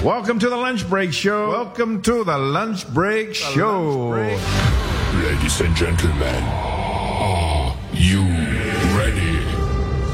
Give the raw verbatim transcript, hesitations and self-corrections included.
Welcome to the Lunch Break Show. Welcome to the Lunch Break Show. Ladies and gentlemen,